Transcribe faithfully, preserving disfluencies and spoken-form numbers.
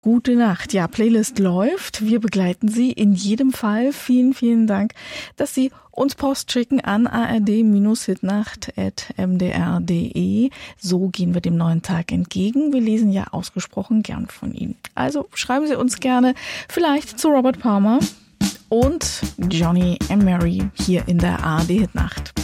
Gute Nacht. Ja, Playlist läuft. Wir begleiten Sie in jedem Fall. Vielen, vielen Dank, dass Sie uns Post schicken an a r d hitnacht at m d r punkt d e. So gehen wir dem neuen Tag entgegen. Wir lesen ja ausgesprochen gern von Ihnen. Also schreiben Sie uns gerne vielleicht zu Robert Palmer und Johnny and Mary hier in der A R D Hitnacht.